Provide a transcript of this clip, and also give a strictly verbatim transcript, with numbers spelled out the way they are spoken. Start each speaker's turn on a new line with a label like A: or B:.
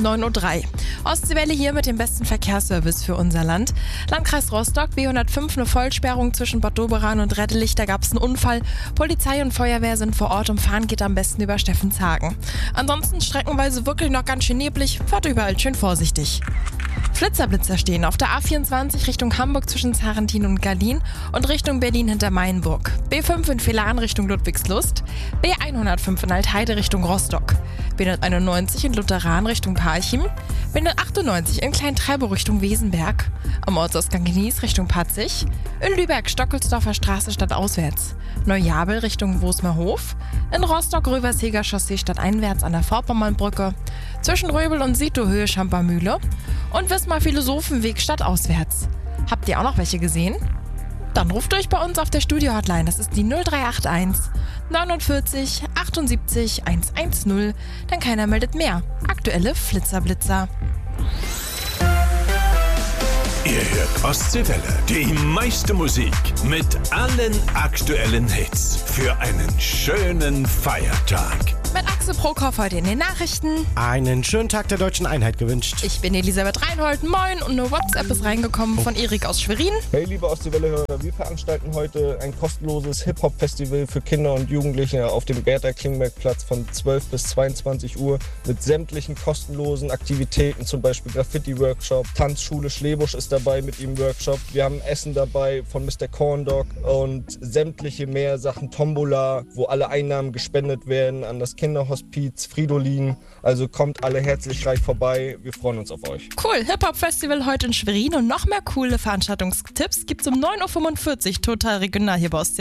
A: neun Uhr drei. Ostseewelle hier mit dem besten Verkehrsservice für unser Land. Landkreis Rostock, B hundertfünf, eine Vollsperrung zwischen Bad Doberan und Reddelich. Da gab es einen Unfall. Polizei und Feuerwehr sind vor Ort und fahren geht am besten über Steffenshagen. Ansonsten streckenweise wirklich noch ganz schön neblig. Fahrt überall schön vorsichtig. Flitzer-Blitzer stehen auf der A vierundzwanzig Richtung Hamburg zwischen Sarrentin und Gallien und Richtung Berlin hinter Mainburg. B fünf in Villaren Richtung Ludwigslust, B hundertfünf in Altheide Richtung Rostock, B hunderteinundneunzig in Lutheran Richtung Parchim, B hundertachtundneunzig in Kleintreibo Richtung Wesenberg, am Ortsausgang Genieß Richtung Patzig, in Lübeck Stockelsdorfer Straße stadtauswärts, Neujabel Richtung Wosmerhof, in Rostock Röverseger Chaussee stadteinwärts an der Vorpommernbrücke, zwischen Röbel und Sito-Höhe Schampermühle und Wismar Philosophenweg stadtauswärts. Habt ihr auch noch welche gesehen? Dann ruft euch bei uns auf der Studio-Hotline, das ist die null drei acht eins neunundvierzig achtundsiebzig hundertzehn, denn keiner meldet mehr. Aktuelle Flitzer-Blitzer.
B: Ihr hört Ostseewelle, die meiste Musik mit allen aktuellen Hits für einen schönen Feiertag.
A: Mit Axel Prokop heute in den Nachrichten.
C: Einen schönen Tag der deutschen Einheit gewünscht.
A: Ich bin Elisabeth Reinhold, moin, und eine WhatsApp ist reingekommen von Erik aus Schwerin.
D: Hey liebe Ostseewelle-Hörer, wir veranstalten heute ein kostenloses Hip-Hop-Festival für Kinder und Jugendliche auf dem Bertha-Klingberg-Platz von zwölf bis zweiundzwanzig Uhr mit sämtlichen kostenlosen Aktivitäten, zum Beispiel Graffiti-Workshop, Tanzschule Schlebusch ist dabei mit ihrem Workshop. Wir haben Essen dabei von Mister Corndog und sämtliche mehr Sachen, Tombola, wo alle Einnahmen gespendet werden an das Kinderhospiz Fridolin. Also kommt alle herzlich reich vorbei. Wir freuen uns auf euch.
A: Cool, Hip-Hop-Festival heute in Schwerin und noch mehr coole Veranstaltungstipps gibt's um neun Uhr fünfundvierzig total regional hier bei Ostsee.